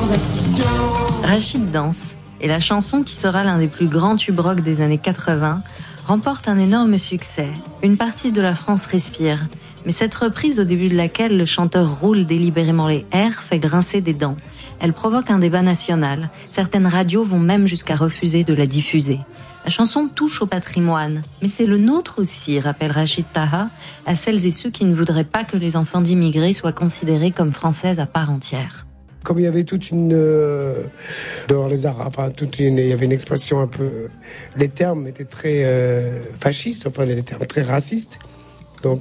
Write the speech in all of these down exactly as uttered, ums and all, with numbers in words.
Rachid danse, et la chanson qui sera l'un des plus grands tubes rock des années quatre-vingts remporte un énorme succès. Une partie de la France respire, mais cette reprise au début de laquelle le chanteur roule délibérément les airs fait grincer des dents. Elle provoque un débat national. Certaines radios vont même jusqu'à refuser de la diffuser. La chanson touche au patrimoine, mais c'est le nôtre aussi, rappelle Rachid Taha, à celles et ceux qui ne voudraient pas que les enfants d'immigrés soient considérés comme françaises à part entière. Comme il y avait toute une... Euh, dehors les Arabes, enfin, toute une, il y avait une expression un peu... Les termes étaient très euh, fascistes, enfin les termes très racistes. Donc,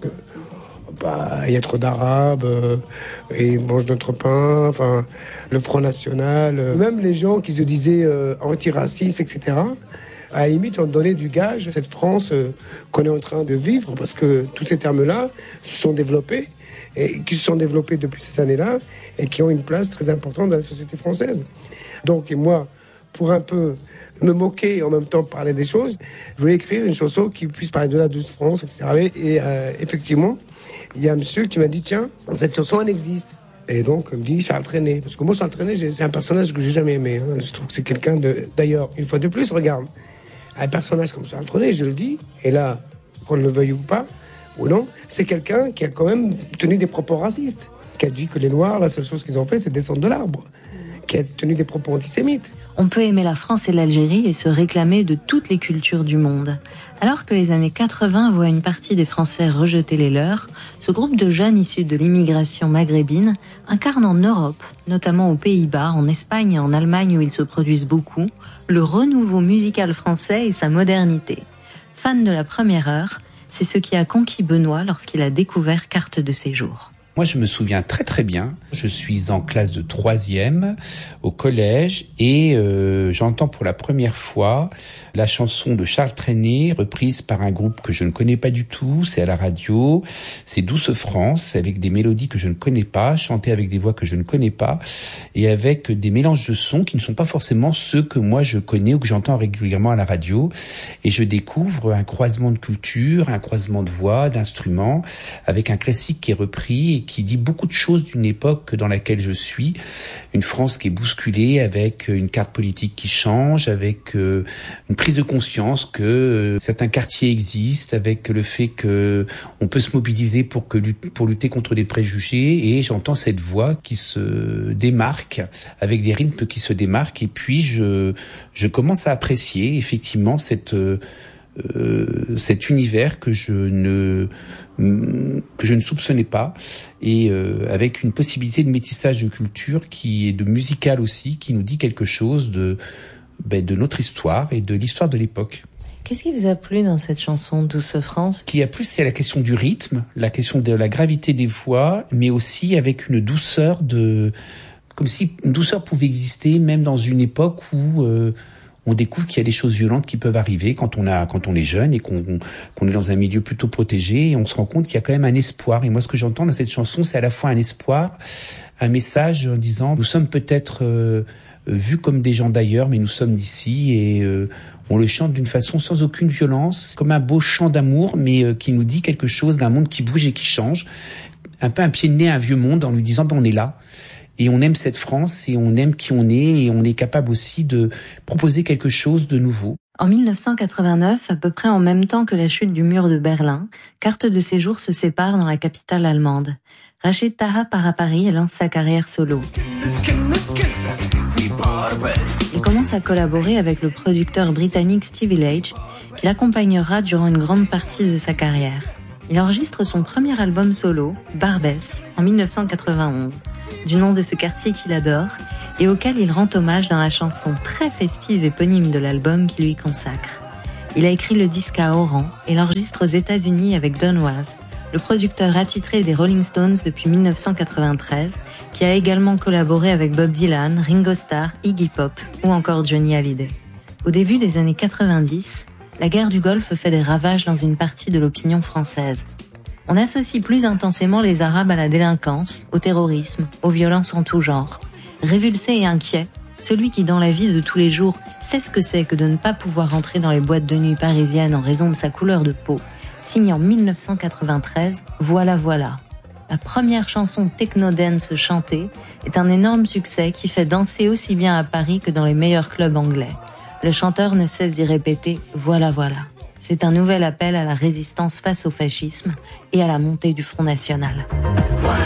bah, il y a trop d'Arabes, euh, et ils mangent notre pain, enfin, le Front National. Euh, même les gens qui se disaient euh, antiracistes, et cetera, à la limite, on donnait du gage à cette France euh, qu'on est en train de vivre, parce que tous ces termes-là se sont développés, et qui se sont développés depuis ces années-là, et qui ont une place très importante dans la société française. Donc, et moi, pour un peu me moquer et en même temps parler des choses, je voulais écrire une chanson qui puisse parler de la douce France, et cetera. Et euh, effectivement, il y a un monsieur qui m'a dit, tiens, cette chanson, elle existe. Et donc, il me dit Charles Trenet. Parce que moi, Charles Trenet, c'est un personnage que j'ai jamais aimé. Hein. Je trouve que c'est quelqu'un de... D'ailleurs, une fois de plus, regarde, un personnage comme Charles Trenet, je le dis, et là, qu'on le veuille ou pas, ou non, c'est quelqu'un qui a quand même tenu des propos racistes, qui a dit que les Noirs, la seule chose qu'ils ont fait, c'est descendre de l'arbre, qui a tenu des propos antisémites. On peut aimer la France et l'Algérie et se réclamer de toutes les cultures du monde. Alors que les années quatre-vingts voient une partie des Français rejeter les leurs, ce groupe de jeunes issus de l'immigration maghrébine incarne en Europe, notamment aux Pays-Bas, en Espagne et en Allemagne où ils se produisent beaucoup, le renouveau musical français et sa modernité. Fan de la première heure, c'est ce qui a conquis Benoît lorsqu'il a découvert Carte de séjour. Moi, je me souviens très très bien. Je suis en classe de troisième au collège et euh, j'entends pour la première fois la chanson de Charles Trenet reprise par un groupe que je ne connais pas du tout. C'est à la radio. C'est Douce France avec des mélodies que je ne connais pas, chantées avec des voix que je ne connais pas et avec des mélanges de sons qui ne sont pas forcément ceux que moi je connais ou que j'entends régulièrement à la radio. Et je découvre un croisement de culture, un croisement de voix, d'instruments avec un classique qui est repris et qui dit beaucoup de choses d'une époque dans laquelle je suis, une France qui est bousculée avec une carte politique qui change, avec euh, une prise de conscience que euh, certains quartiers existent, avec le fait que on peut se mobiliser pour que pour lutter contre des préjugés, et j'entends cette voix qui se démarque avec des rythmes qui se démarquent, et puis je je commence à apprécier effectivement cette euh, euh, cet univers que je ne que je ne soupçonnais pas, et euh, avec une possibilité de métissage de culture qui est de musical aussi, qui nous dit quelque chose de ben, de notre histoire et de l'histoire de l'époque. Qu'est-ce qui vous a plu dans cette chanson Douce France ? Ce qui a plu, c'est la question du rythme, la question de la gravité des voix, mais aussi avec une douceur de, comme si une douceur pouvait exister même dans une époque où euh, on découvre qu'il y a des choses violentes qui peuvent arriver quand on a, quand on est jeune et qu'on, qu'on est dans un milieu plutôt protégé, et on se rend compte qu'il y a quand même un espoir. Et moi, ce que j'entends dans cette chanson, c'est à la fois un espoir, un message en disant, nous sommes peut-être euh, vus comme des gens d'ailleurs, mais nous sommes d'ici, et euh, on le chante d'une façon sans aucune violence, comme un beau chant d'amour, mais euh, qui nous dit quelque chose d'un monde qui bouge et qui change. Un peu un pied de nez à un vieux monde en lui disant, ben, on est là. Et on aime cette France, et on aime qui on est, et on est capable aussi de proposer quelque chose de nouveau. En dix-neuf cent quatre-vingt-neuf, à peu près en même temps que la chute du mur de Berlin, Carte de séjour se sépare dans la capitale allemande. Rachid Taha part à Paris et lance sa carrière solo. Il commence à collaborer avec le producteur britannique Stevie Lage, qui l'accompagnera durant une grande partie de sa carrière. Il enregistre son premier album solo, Barbès, en dix-neuf cent quatre-vingt-onze, du nom de ce quartier qu'il adore et auquel il rend hommage dans la chanson très festive éponyme de l'album qu'il lui consacre. Il a écrit le disque à Oran et l'enregistre aux États-Unis avec Don Was, le producteur attitré des Rolling Stones depuis dix-neuf cent quatre-vingt-treize, qui a également collaboré avec Bob Dylan, Ringo Starr, Iggy Pop ou encore Johnny Hallyday. Au début des années quatre-vingt-dix, la guerre du Golfe fait des ravages dans une partie de l'opinion française. On associe plus intensément les Arabes à la délinquance, au terrorisme, aux violences en tout genre. Révulsé et inquiet, celui qui dans la vie de tous les jours sait ce que c'est que de ne pas pouvoir entrer dans les boîtes de nuit parisiennes en raison de sa couleur de peau, signe en dix-neuf cent quatre-vingt-treize « Voilà, voilà ». la première chanson techno-dance chantée, est un énorme succès qui fait danser aussi bien à Paris que dans les meilleurs clubs anglais. Le chanteur ne cesse d'y répéter « Voilà, voilà ». C'est un nouvel appel à la résistance face au fascisme et à la montée du Front National.